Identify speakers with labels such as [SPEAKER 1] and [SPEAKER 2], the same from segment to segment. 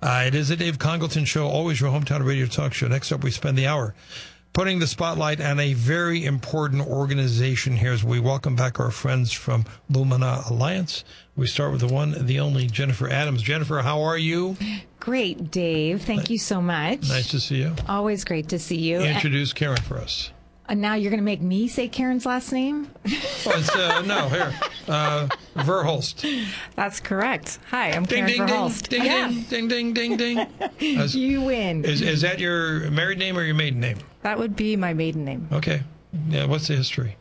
[SPEAKER 1] It is the Dave Congleton Show, always your hometown radio talk show. Next up, we spend the hour putting the spotlight on a very important organization here as we welcome back our friends from Lumina Alliance. We start with the one, the only Jennifer Adams. Jennifer, how are you?
[SPEAKER 2] Great, Dave. Thank you so much.
[SPEAKER 1] Nice to see you.
[SPEAKER 2] Always great to see you.
[SPEAKER 1] Introduce Karen for us.
[SPEAKER 2] Now you're going to make me say Karen's last name?
[SPEAKER 1] No, here. Verhulst.
[SPEAKER 3] That's correct. Hi, I'm
[SPEAKER 1] Ding,
[SPEAKER 3] Karen
[SPEAKER 1] ding,
[SPEAKER 3] Verhulst.
[SPEAKER 1] ding, ding, ding, ding, ding, ding.
[SPEAKER 2] You win.
[SPEAKER 1] Is that your married name or your maiden name?
[SPEAKER 3] That would be my maiden name.
[SPEAKER 1] Okay. Yeah, what's the history?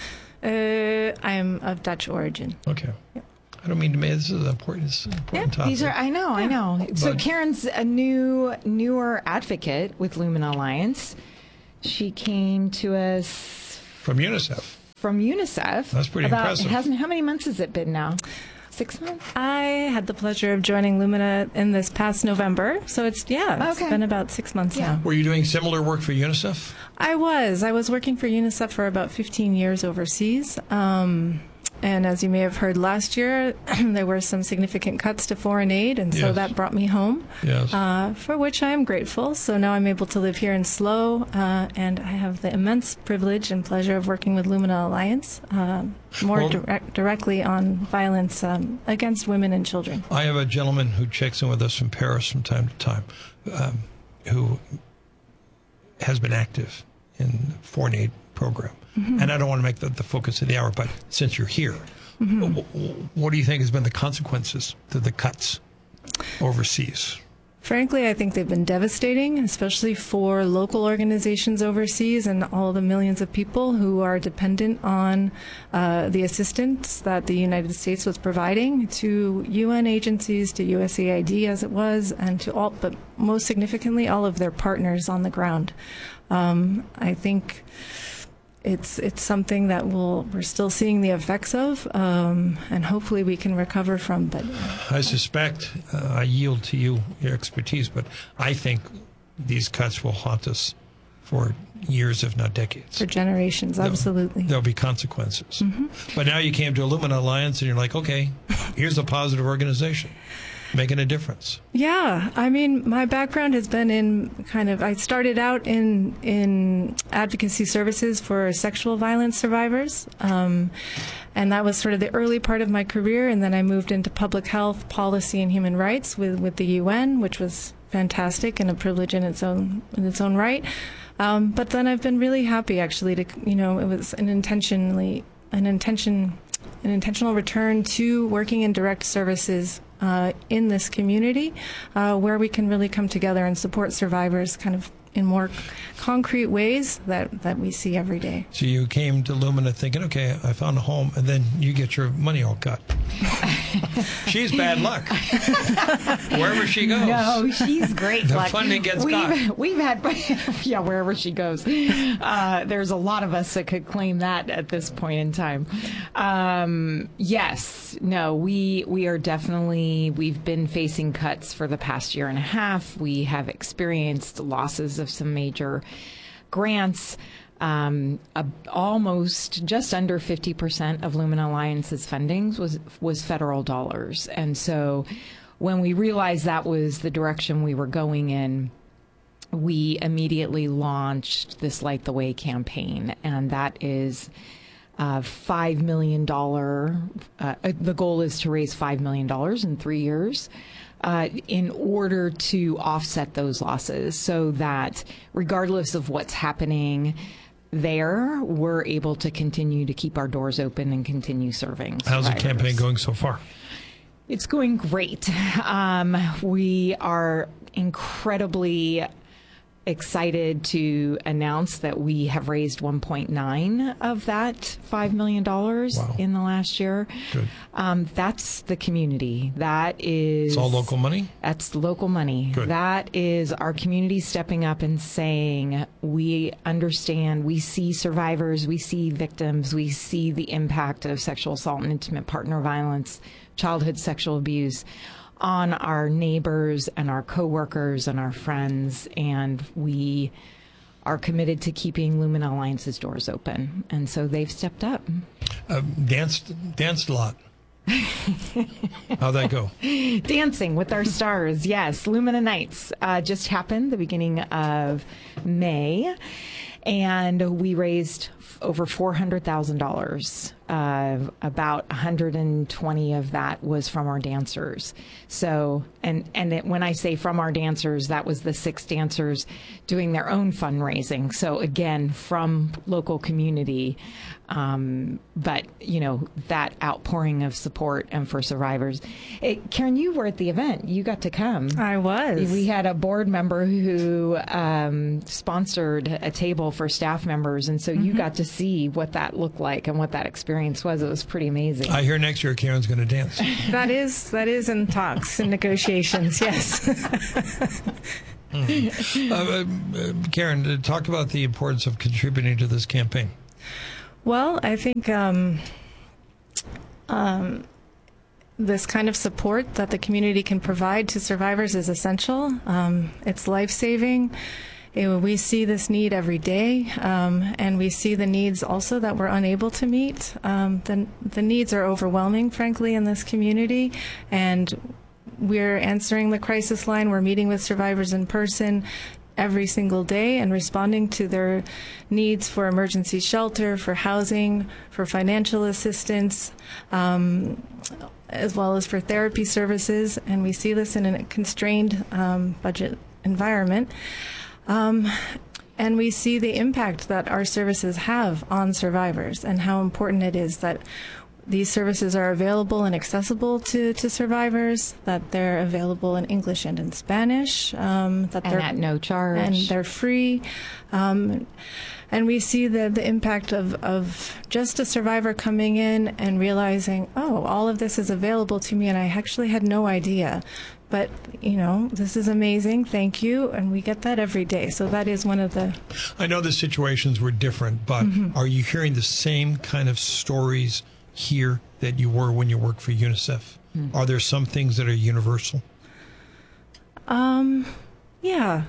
[SPEAKER 3] I am of Dutch origin.
[SPEAKER 1] Okay. Yep. I don't mean to make this is an important topic.
[SPEAKER 2] These are, I know. So Karen's a newer advocate with Lumina Alliance. She came to us
[SPEAKER 1] from UNICEF. That's pretty impressive.
[SPEAKER 2] How many months has it been now? 6 months?
[SPEAKER 3] I had the pleasure of joining Lumina in this past November. So it's been about 6 months now.
[SPEAKER 1] Were you doing similar work for UNICEF?
[SPEAKER 3] I was working for UNICEF for about 15 years overseas. And as you may have heard last year, there were some significant cuts to foreign aid, and so that brought me home, for which I am grateful. So now I'm able to live here in SLO, and I have the immense privilege and pleasure of working with Lumina Alliance, directly on violence against women and children.
[SPEAKER 1] I have a gentleman who checks in with us from Paris from time to time, who has been active in the foreign aid program. Mm-hmm. And I don't want to make that the focus of the hour, but since you're here, what do you think has been the consequences to the cuts overseas?
[SPEAKER 3] Frankly, I think they've been devastating, especially for local organizations overseas and all the millions of people who are dependent on the assistance that the United States was providing to UN agencies, to USAID as it was, and to all, but most significantly, all of their partners on the ground. I think it's something that we're still seeing the effects of, and hopefully we can recover from. But
[SPEAKER 1] I suspect, I yield to you your expertise, but I think these cuts will haunt us for years, if not decades.
[SPEAKER 3] For generations, absolutely.
[SPEAKER 1] There'll be consequences. Mm-hmm. But now you came to Lumina Alliance and you're like, okay, here's a positive organization making a difference.
[SPEAKER 3] Yeah, I mean, my background has been in I started out in advocacy services for sexual violence survivors, and that was sort of the early part of my career, and then I moved into public health, policy, and human rights with the UN, which was fantastic and a privilege in its own right. But then I've been really happy, actually, it was an intentional return to working in direct services in this community, where we can really come together and support survivors kind of in more concrete ways that we see every day.
[SPEAKER 1] So you came to Lumina thinking, okay, I found a home, and then you get your money all cut. She's bad luck. Wherever she goes.
[SPEAKER 2] No, she's great
[SPEAKER 1] the
[SPEAKER 2] luck.
[SPEAKER 1] funding gets cut.
[SPEAKER 2] We've had, wherever she goes. There's a lot of us that could claim that at this point in time. We are definitely, we've been facing cuts for the past year and a half. We have experienced losses of some major grants. Almost just under 50% of Lumina Alliance's funding was federal dollars. And so when we realized that was the direction we were going in, we immediately launched this Light the Way campaign. And that is $5 million. The goal is to raise $5 million in 3 years. In order to offset those losses, so that regardless of what's happening there, we're able to continue to keep our doors open and continue serving survivors.
[SPEAKER 1] How's the campaign going so far?
[SPEAKER 2] It's going great. We are incredibly excited to announce that we have raised 1.9 of that $5 million in the last year.
[SPEAKER 1] Good.
[SPEAKER 2] That's the community. That is...
[SPEAKER 1] It's all local money?
[SPEAKER 2] That's local money.
[SPEAKER 1] Good.
[SPEAKER 2] That is our community stepping up and saying, we understand, we see survivors, we see victims, we see the impact of sexual assault and intimate partner violence, childhood sexual abuse on our neighbors and our coworkers and our friends, and we are committed to keeping Lumina Alliance's doors open. And so they've stepped up.
[SPEAKER 1] Danced a lot. How'd that go?
[SPEAKER 2] Dancing with our Stars, yes. Lumina Nights just happened the beginning of May, and we raised over $400,000. About 120 of that was from our dancers. So, when I say from our dancers, that was the 6 dancers doing their own fundraising. So again, from local community. But, that outpouring of support and for survivors. Karen, you were at the event. You got to come.
[SPEAKER 3] I was.
[SPEAKER 2] We had a board member who sponsored a table for staff members. And so you got to see what that looked like and what that experience was. It was pretty amazing.
[SPEAKER 1] I hear next year Karen's going to dance.
[SPEAKER 3] That is in talks and negotiations, yes.
[SPEAKER 1] Karen, talk about the importance of contributing to this campaign.
[SPEAKER 3] Well, I think this kind of support that the community can provide to survivors is essential. It's life-saving. We see this need every day, and we see the needs also that we're unable to meet. The needs are overwhelming, frankly, in this community, and we're answering the crisis line. We're meeting with survivors in person every single day and responding to their needs for emergency shelter, for housing, for financial assistance, as well as for therapy services. And we see this in a constrained budget environment. And we see the impact that our services have on survivors and how important it is that these services are available and accessible to survivors, that they're available in English and in Spanish, that they're
[SPEAKER 2] at no charge,
[SPEAKER 3] and they're free. And we see the impact of just a survivor coming in and realizing, oh, all of this is available to me, and I actually had no idea. But, this is amazing. Thank you. And we get that every day. So that is one of the...
[SPEAKER 1] I know the situations were different, but are you hearing the same kind of stories here that you were when you worked for UNICEF? Are there some things that are universal?
[SPEAKER 3] Yeah.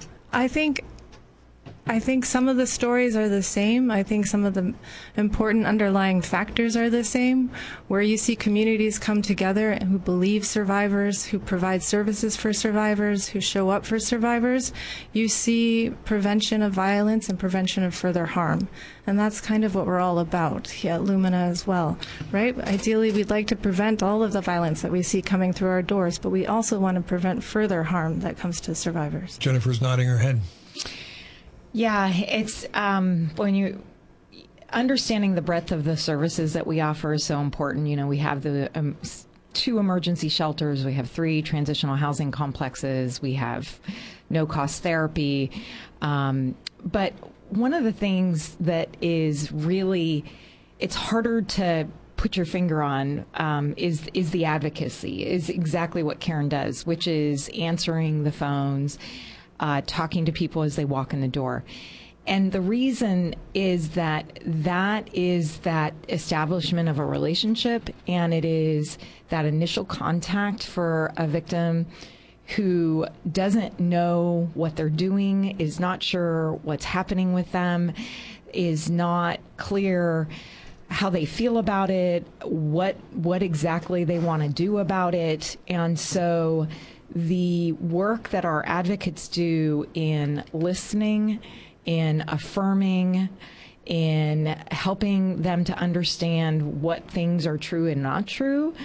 [SPEAKER 3] I think some of the stories are the same. I think some of the important underlying factors are the same, where you see communities come together and who believe survivors, who provide services for survivors, who show up for survivors. You see prevention of violence and prevention of further harm. And that's kind of what we're all about here at Lumina as well, right? Ideally, we'd like to prevent all of the violence that we see coming through our doors, but we also want to prevent further harm that comes to survivors.
[SPEAKER 1] Jennifer's nodding her head.
[SPEAKER 2] Yeah, it's when you understanding the breadth of the services that we offer is so important. We have the 2 emergency shelters, we have 3 transitional housing complexes, we have no-cost therapy. But one of the things that is really, it's harder to put your finger on is the advocacy, is exactly what Karen does, which is answering the phones, talking to people as they walk in the door. And the reason is that is that establishment of a relationship, and it is that initial contact for a victim who doesn't know what they're doing, is not sure what's happening with them, is not clear how they feel about it, what exactly they want to do about it. And so the work that our advocates do in listening, in affirming, in helping them to understand what things are true and not true,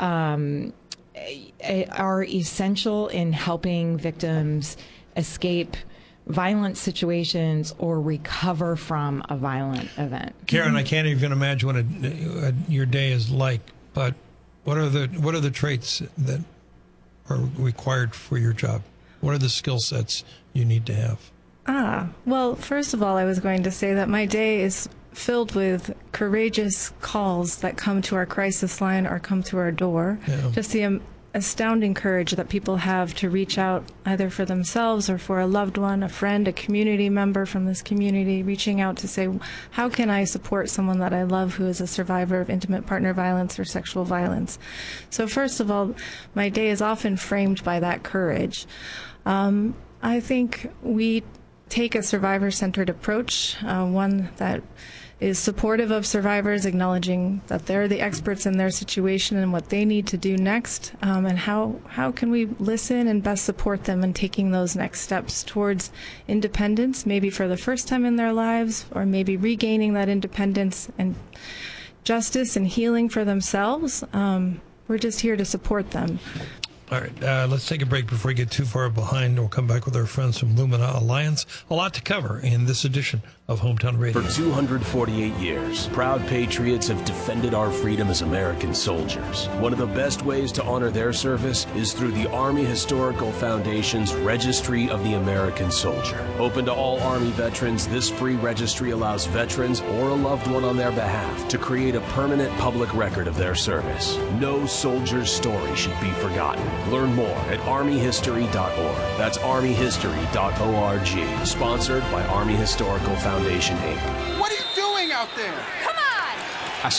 [SPEAKER 2] are essential in helping victims escape violent situations or recover from a violent event.
[SPEAKER 1] Karen, I can't even imagine what your day is like, but what are the traits that are required for your job? What are the skill sets you need to have?
[SPEAKER 3] Well, first of all, I was going to say that my day is filled with courageous calls that come to our crisis line or come to our door. Yeah. Just the astounding courage that people have to reach out either for themselves or for a loved one, a friend, a community member from this community, reaching out to say, how can I support someone that I love who is a survivor of intimate partner violence or sexual violence? So first of all, my day is often framed by that courage. I think we take a survivor-centered approach, one that is supportive of survivors, acknowledging that they're the experts in their situation and what they need to do next, and how can we listen and best support them in taking those next steps towards independence, maybe for the first time in their lives, or maybe regaining that independence and justice and healing for themselves. We're just here to support them.
[SPEAKER 1] All right, let's take a break before we get too far behind. We'll come back with our friends from Lumina Alliance. A lot to cover in this edition of Hometown Radio.
[SPEAKER 4] For 248 years, proud patriots have defended our freedom as American soldiers. One of the best ways to honor their service is through the Army Historical Foundation's Registry of the American Soldier. Open to all Army veterans, this free registry allows veterans or a loved one on their behalf to create a permanent public record of their service. No soldier's story should be forgotten. Learn more at armyhistory.org. That's armyhistory.org. Sponsored by Army Historical Foundation, Inc.
[SPEAKER 5] What are you doing out there?
[SPEAKER 6] Come